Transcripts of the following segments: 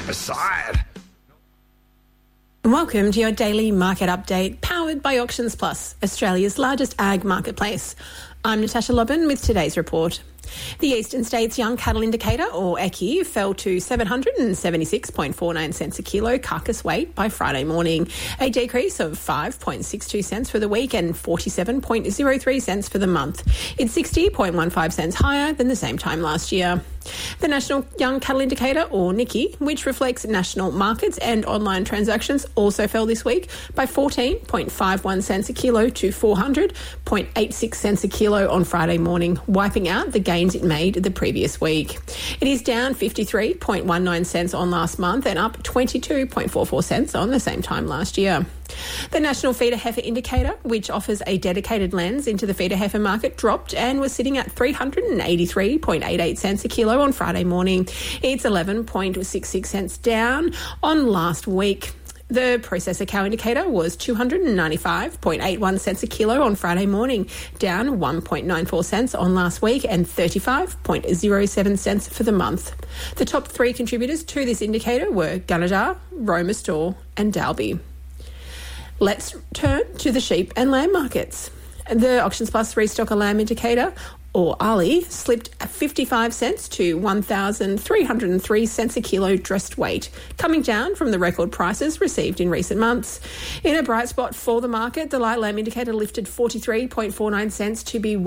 aside. Welcome to your daily market update, powered by Auctions Plus, Australia's largest ag marketplace. I'm Natasha Lobban with today's report. The Eastern States Young Cattle Indicator, or EYCI, fell to 776.49 cents a kilo carcass weight by Friday morning, a decrease of 5.62 cents for the week and 47.03 cents for the month. It's 60.15 cents higher than the same time last year. The National Young Cattle Indicator, or NYCI, which reflects national markets and online transactions, also fell this week by 14.51 cents a kilo to 400.86 cents a kilo on Friday morning, wiping out the gains it made the previous week. It is down 53.19 cents on last month and up 22.44 cents on the same time last year. The National Feeder Heifer Indicator, which offers a dedicated lens into the feeder heifer market, dropped and was sitting at 383.88 cents a kilo on Friday morning. It's 11.66 cents down on last week. The Processor Cow Indicator was 295.81 cents a kilo on Friday morning, down 1.94 cents on last week and 35.07 cents for the month. The top three contributors to this indicator were Gunnedah, Roma Store and Dalby. Let's turn to the sheep and lamb markets. The Auctions Plus Restocker Lamb Indicator, or ALI, slipped 55 cents to 1,303 cents a kilo dressed weight, coming down from the record prices received in recent months. In a bright spot for the market, the light lamb indicator lifted 43.49 cents to be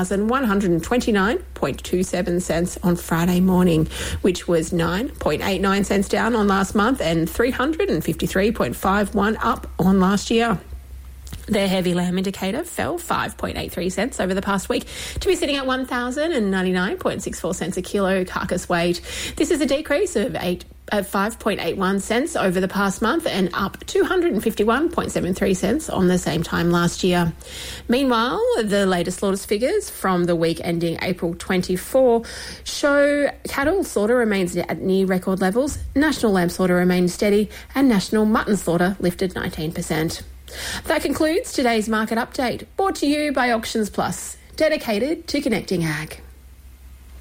1,129.27 cents on Friday morning, which was 9.89 cents down on last month and 353.51 up on last year. The heavy lamb indicator fell 5.83 cents over the past week to be sitting at 1,099.64 cents a kilo carcass weight. This is a decrease of 5.81 cents over the past month and up 251.73 cents on the same time last year. Meanwhile, the latest slaughters figures from the week ending April 24 show cattle slaughter remains at near record levels, national lamb slaughter remained steady, and national mutton slaughter lifted 19%. That concludes today's market update, brought to you by Auctions Plus, dedicated to connecting ag.